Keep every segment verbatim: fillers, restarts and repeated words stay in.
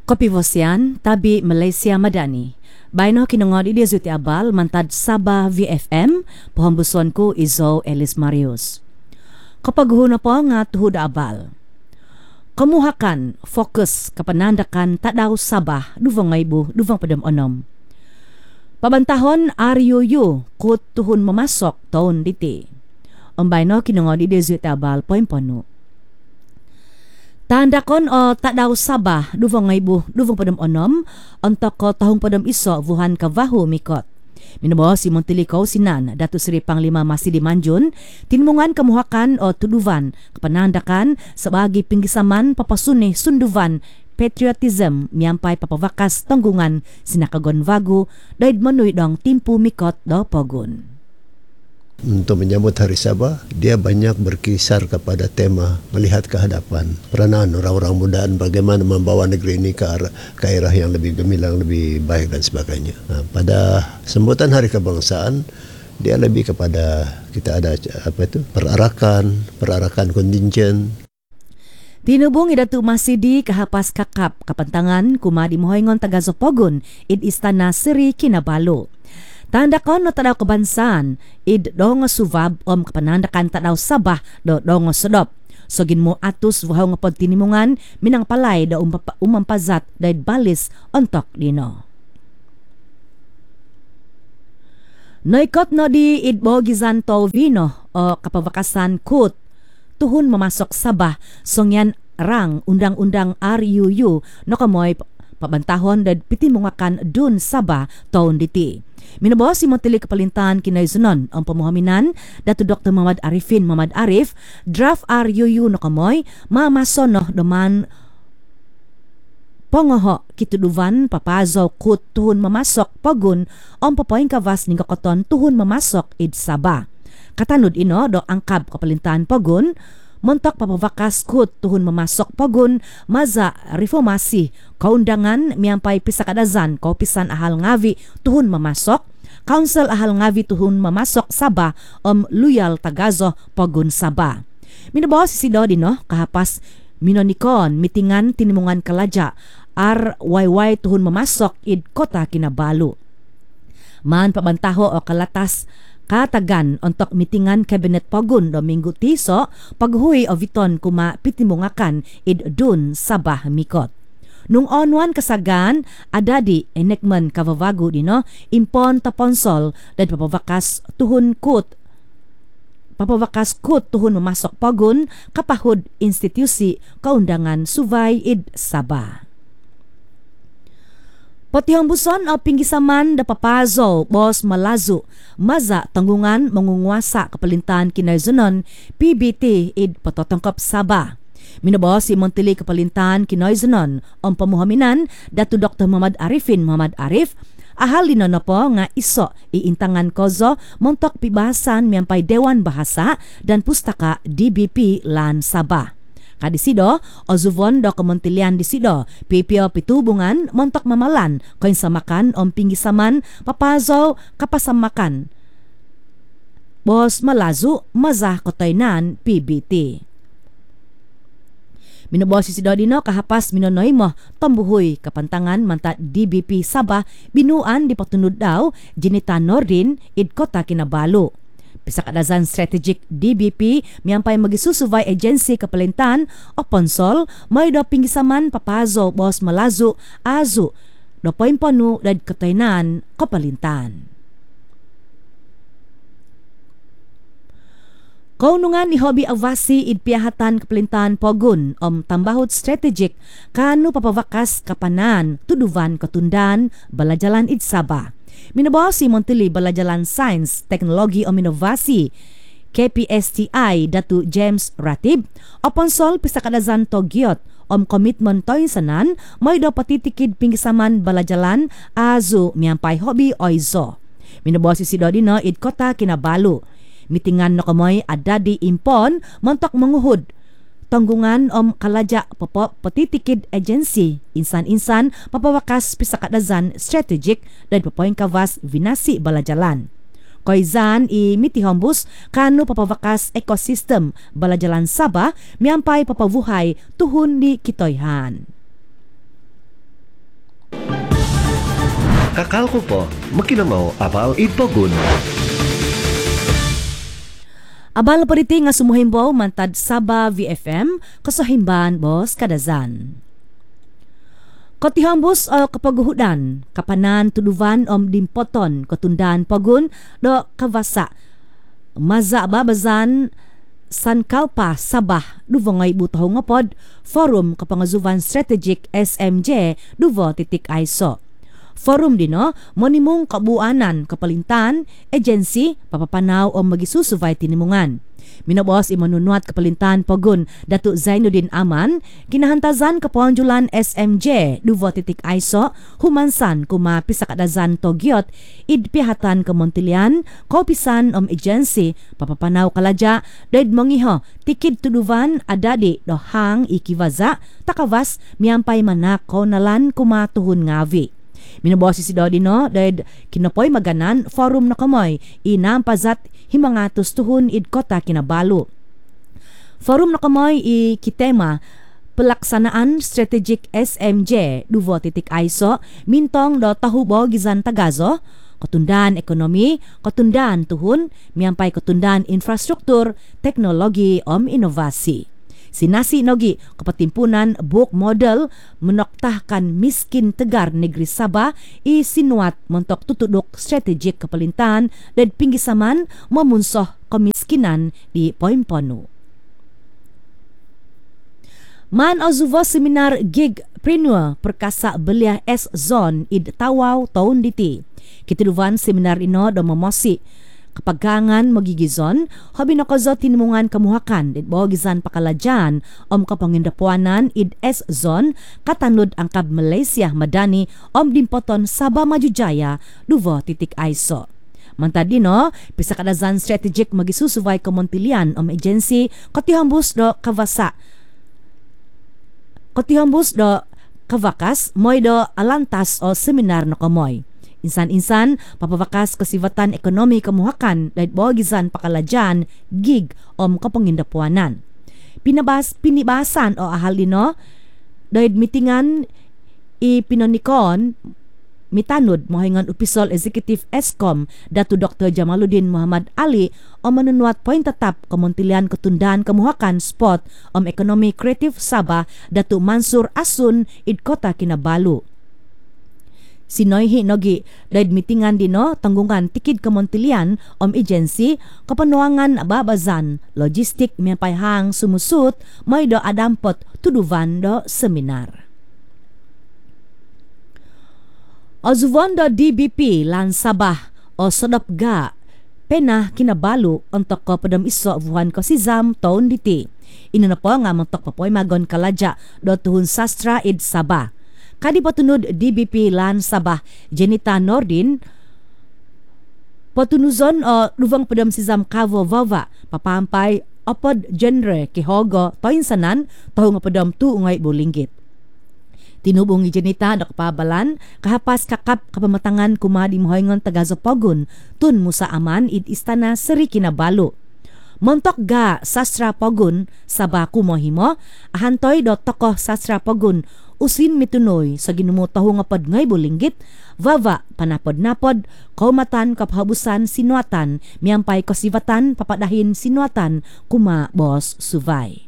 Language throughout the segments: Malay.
Kopi Vosian, tabi Malaysia Madani. Baino kinungod idi zuti abal mantad Sabah V F M, pohombuson ko Izo Elis Marius. Kapag na po nga tuhod abal. Kamuhakan, fokus, kapanandakan, tadaw Sabah, duvang ngaybu, duvang padam onom. Pabantahon, R U U, kut tuhon mamasok, taon diti. Umbayno kinungod idi zuti abal, poimpono. Tandakon o tadaw Sabah, duvang ngaybu, duvang padam onom, ontok ko tahong padam iso, vuhan kavahu mikot. Minubo si Montilikaw Sinan, Datu Sri Panglima Masidi Manjun, tinmungan kamuhakan o tuduvan, kapanandakan, sabagi pinggisaman, papasuni, sunduvan, patriotism, miyampay papavakas, tanggungan, sinakagon vagu, daid manuy dong timpu mikot do pogun. Untuk menyambut Hari Sabah, dia banyak berkisar kepada tema melihat ke hadapan. Peranan orang-orang muda bagaimana membawa negeri ini ke arah, ke arah yang lebih gemilang, lebih baik dan sebagainya. Nah, pada sambutan Hari Kebangsaan, dia lebih kepada kita ada apa itu perarakan, perarakan kontingen. Tinubong idatu Masidi kahapas kakap kapantangan kumadi mohoingon Tagazopogon id Istana Seri Kinabalu. Tandakon no tadaw kebansaan, id dong suvab om kapanandakan tadaw Sabah do dong sedop. Sogin mo atus wahaw nga pagtinimungan, minang palay da umampazat daid balis ontok dino. Noikot no di id bogizan to vino o kapavakasan kut, tuhun mamasok Sabah, songyan rang undang-undang R U U no kamoy pabantahon dad pitimungakan dun Sabah taon diti. Minabaw si Montili Kapalintan kinaysunon ang pamuhaminan Datu Doktor Muhammad Arifin Muhammad Arif draft R U U no kamoy mamason no daman pongoho kituduvan papazaw kut tuhun mamasok pagun ang papoing kavas ni kakoton tuhun mamasok id Sabah. Katanud ino do angkab Kapalintan pagun montok papavakas kut tuhun mamasok pagun maza reformasi kaundangan miyampay pisakadazan kaupisan ahal ngavi tuhun mamasok council ahal ngavi tuhun mamasok Sabah om loyal Tagazo pagun Sabah. Minabaw si Sido dino kahapas minonikon mitingan tinimungan kalaja R Y Y tuhun mamasok id Kota Kinabalu. Man pabantaho o kalatas katagan ontok mitingan Cabinet Pogun Domingo Tiso paghuwi o viton kuma pitimungakan id dun Sabah mikot. Nung onwan kasagan adadi enekman kavavagu dino impon taponsol dan papavakas tuhun kut papavakas kut tuhun mamasok Pogun kapahud institusi kaundangan suvay id Sabah. Potihong buson o pinggisaman da papazo bos malazu maza tanggungan mangungwasa Kapalintan kinayzunon P B T id patotongkop Sabah. Minabaw si Montili Kapalintan kinayzunon ang pamuhaminan Datu Doktor Muhammad Arifin Muhammad Arif ahal dino na po nga iso iintangan kozo montok pibahasan miyampay Dewan Bahasa dan Pustaka D B P lan Sabah. Kadisido, o zuvon do kementilian disido, pipio pitubungan, montok mamalan, koin samakan, om pinggisaman, papazo, kapasamakan. Bos malazu, mazah kotoynan, P B T. Minubo si Sido dino kahapas minonoy mo, tambuhoy, kapantangan, manta D B P Sabah, binuan di patunud daw, Jinita Nordin, id Kota Kinabalu. Pisakadazan strategic D B P miyampay magisusuvay agency Kapalintan o Ponsol may do pinggisaman papazo bos malazu azu do poimponu dad kataynan Kapalintan. Kaunungan ni Hobby Avasi id piyahatan Kapalintan Pogun om tambahot strategic kanu papavakas kapanan tuduvan katundan balajalan id Sabah. Minabaw si Montili Balajalan Science, Teknologi o Inovasi, K P S T I Datu James Ratib, o Ponsol Pisakadazan Togyot, om komitmen toy sanan, may do patitikid pinggisaman Balajalan, azu miyampay Hobby oizo. Minabaw si Sido dino id Kota Kinabalu. Mitingan no kamoy adadi impon, montok manguhud, tanggungan om kalaja popo petitikid agency insan-insan papawakas pisakadazan strategic dan papoing kavas vinasi balajalan. Koizan i mitihombus kanu papawakas ekosistem balajalan Sabah miyampay papavuhay tuhun di kitoyhan. Kakal ko po, makinamaw abal ipogun. Abal pa riti nga sumuhimbaw mantad Sabah V F M kasahimban Boss Kadazan. Katihambos o kapaguhudan, kapanan tuduvan om dimpoton, katundan pagun do kavasa. Maza babazan San Kalpa, Sabah, duvangay butaho nga pod, Forum Kapangazuvan Strategic S M J, duvo titik I S O. Forum din no, monimong kabuanan, kapalintan, agency, papapanaw o magisusuvay tinimungan. Minabos imanunuat kapalintan pagun Datu Zainuddin Aman, kinahantazan kaponjulan S M J, duvo titik I S O, humansan kuma pisakadazan togyot, idpihatan kamontilian, kopisan om agency, papapanaw kaladya, daid mangiho, tikid tuduvan adadi dohang ikivaza, takavas miyampay manak nalan kumatuhun ngavi. Minabosi si Dodi no, dahil kinapoy maganan, forum na kamoy, inampazat himangatos tuhun id kota kinabalo. Forum na kamoy i kitema, pelaksanaan strategic S M J, duvo titik I S O, mintong do tahubo gizan tagazo, katundan ekonomi, katundan tuhun, miyampay katundan infrastruktur, teknologi om inovasi. Sinasi nogi kapatimpunan book model menoktahkan miskin tegar negeri Sabah i sinuat montok tutudok strategik kapalintan dan pinggisaman memunsoh kemiskinan di Poimponu. Man azuva seminar gig preneur perkasa belia S Zone id Tawau tahun diti. Kitiduvan seminar ino do memosi kapagangan magigizon, hobi nakazo tinimungan kamuhakan, dit bawagizan pakalajan, om kapangindapuanan id S Zone, katanod ang kab Malaysia madani, om dimpoton Sabah Majujaya, duvo titik I S O. Mantadino, pisa kadazan strategic magisusuvay kamontilian om agency, katihambus do kavasa. Katihambus do kavakas, moy do alantas o seminar na kamoy. Insan-insan, papawakas kasivatan ekonomi kamuhakan dahil bawagizan pakalajan, gig om kapangindapuanan. Pinabas, pinibasan o ahal dino, dahil mitingan ipinonikon, mitanod mohingan Upisol Executive Eskom, Datu Doktor Jamaluddin Muhammad Ali, o manunuat point tatap kamontilian katundan kamuhakan spot om ekonomi kreatif Sabah, Datu Mansur Asun, id kota Kinabalu. Sinoyhi nogi dahil mitingan dino tanggungan tikid kamontilian om agency kapanuangan babazan logistik miapayhang sumusut may do adampot tuduvan do seminar. Ozuvon do D B P lan Sabah o Sodopga pena Kinabalu untuk ko padam iso vuhan ko si Zam taon diti. Ino na po nga mantok papoy magon kaladya do tuhun sastra id Sabah. Kadi patunod D B P lan Sabah Jenita Nordin patunuzon o luvang padam si Zam Kavo Vava papampay opod genre kihogo toinsanan taho nga padam tu ungay bulinggit. Tinubong ni Jenita da kapabalan kahapas kakap kapamatangan kumadi mohoyngon tagazopogun tun musa aman id istana Seri Kinabalu. Montok ga sastra pogun Sabah kumohimo ahantoy do tokoh sastra pogun usin mitunoy sa ginumutaho nga pod ngay bulinggit vava panapod-napod kaumatan kaphabusan sinuatan miyampay kasivatan papadahin sinuatan kuma Boss Suvay.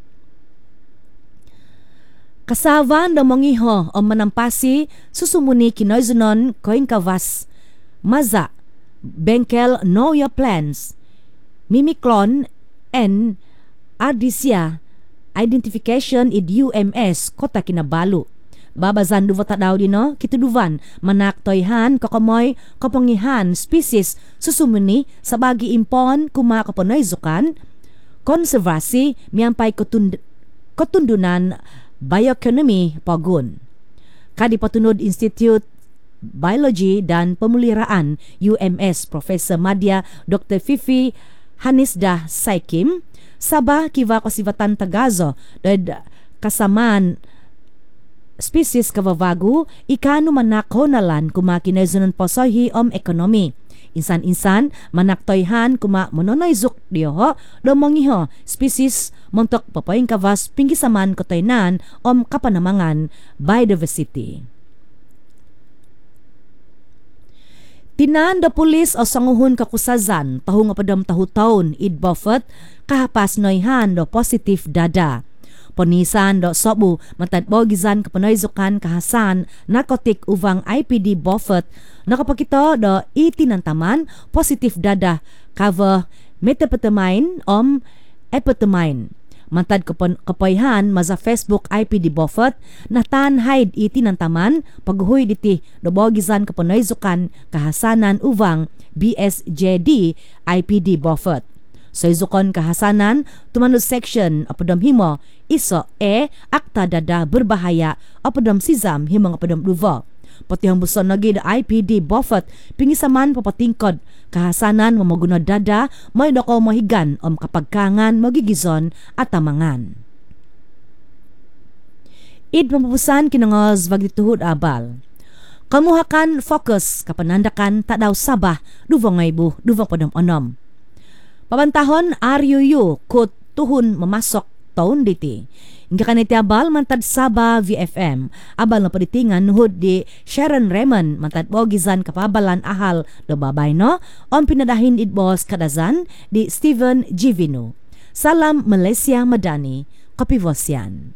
Kasavan do mongiho o manampasi susumuni kinoyzunon koing kavas maza bengkel know your plans Mimiklon and Ardisia Identification id U M S Kota Kinabalu. Babazan duvota daw dino kituduvan manak toyhan kakamoy kapangihan species susumuni sa bagi impon kuma kaponoy zukan konservasi miyampay kotund kotundunan bioeconomy pagun. Kadi patunod Institute Biology dan Pemeliharaan U M S Profesor Madya Doktor Fifi Hanisdah Saikim, Sabah kiva kasivatan tagazo dad kasaman species kavavagu ikano manako nalan kuma kinezunon posohi om ekonomi. Insan-insan manaktoyhan kuma mononoizuk diyoho do mongiho species montok papoying kavas pinggisaman kotoynan om kapanamangan biodiversity. Tinan da pulis o sanguhon kakusazan tahu nga padam tahu taon id Buffett kahapas noihan do positif dada. Ponisan do sobu matad bogizan kapanoyzukan kahasan narkotik uvang I P D Buffett nakapakita do itinantaman positif dada cover methamphetamine om amphetamine. Mantad kapoyhan maza Facebook I P D Buffett natan haid itinantaman paghuy diti do bogizan kapanoyzukan kahasanan uvang B S J D I P D Buffett. Sa izukon kahasanan, tumanud section apadam himo, iso e, akta dada berbahaya apadam sizam himo apadam duva. Pati ang buson nagi da I P D Buffett, pingisaman papatingkod, kahasanan mamaguna dada, may dako mahigan om kapagkangan, magigizon at tamangan. Id mapupusan kinangos vagdituhod abal. Kamuhakan fokus kapanandakan tak daw sabah, duvang ngaybu, duvang padam onom. Pabantahon R U U kut tuhun mamasok taon diti. Hingga kaniti abal mantad Saba V F M. Abal na paditingan nuhod di Sharon Raymond mantad bogizan kapabalan ahal do babay no. On pinadahin idbos kadazan di Steven Givino. Salam Malaysia Madani, Kapivosyan.